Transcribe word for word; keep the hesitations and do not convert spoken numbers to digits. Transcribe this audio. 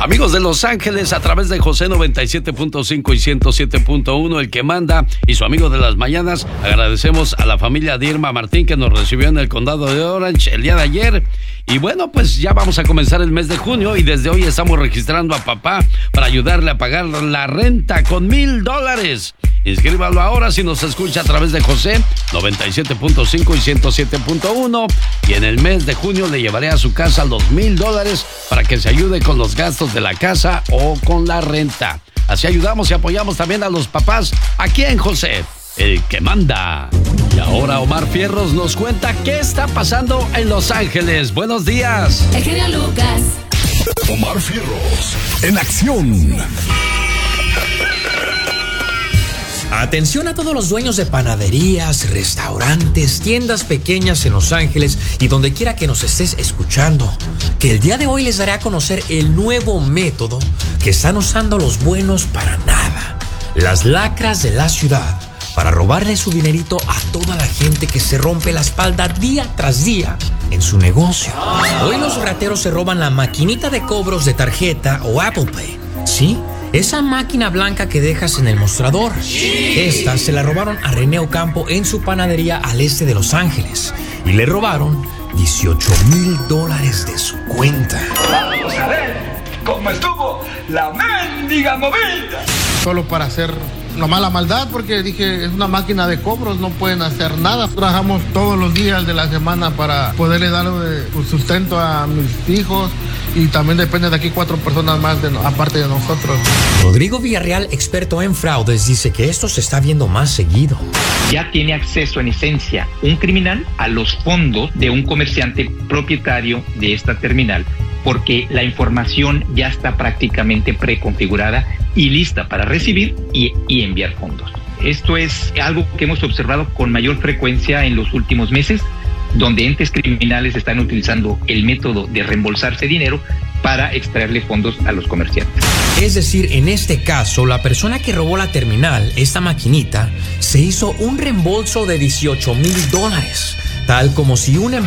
Amigos de Los Ángeles, a través de José noventa y siete punto cinco y ciento siete punto uno, el que manda, y su amigo de las mañanas, agradecemos a la familia de Irma Martín que nos recibió en el condado de Orange el día de ayer. Y bueno, pues ya vamos a comenzar el mes de junio y desde hoy estamos registrando a papá para ayudarle a pagar la renta con mil dólares. Inscríbalo ahora si nos escucha a través de José noventa y siete punto cinco y ciento siete punto uno, y en el mes de junio le llevaré a su casa los mil dólares para que se ayude con los gastos de la casa o con la renta. Así ayudamos y apoyamos también a los papás aquí en José, el que manda. Y ahora Omar Fierros nos cuenta qué está pasando en Los Ángeles. Buenos días. El genio Lucas. Omar Fierros en acción. Atención a todos los dueños de panaderías, restaurantes, tiendas pequeñas en Los Ángeles y donde quiera que nos estés escuchando, que el día de hoy les daré a conocer el nuevo método que están usando los buenos para nada, las lacras de la ciudad, para robarle su dinerito a toda la gente que se rompe la espalda día tras día en su negocio. Hoy los rateros se roban la maquinita de cobros de tarjeta o Apple Pay, ¿sí? Esa máquina blanca que dejas en el mostrador. Esta se la robaron a René Ocampo en su panadería al este de Los Ángeles. Y le robaron dieciocho mil dólares de su cuenta. Vamos a ver cómo estuvo la mendiga movida. Solo para hacer nomás la maldad, porque dije, es una máquina de cobros, no pueden hacer nada. Trabajamos todos los días de la semana para poderle dar eh, sustento a mis hijos, y también depende de aquí cuatro personas más de, aparte de nosotros. Rodrigo Villarreal, experto en fraudes, dice que esto se está viendo más seguido. Ya tiene acceso en esencia un criminal a los fondos de un comerciante propietario de esta terminal, porque la información ya está prácticamente preconfigurada y lista para recibir y, y enviar fondos. Esto es algo que hemos observado con mayor frecuencia en los últimos meses, donde entes criminales están utilizando el método de reembolsarse dinero para extraerle fondos a los comerciantes. Es decir, en este caso, la persona que robó la terminal, esta maquinita, se hizo un reembolso de dieciocho mil dólares, tal como si una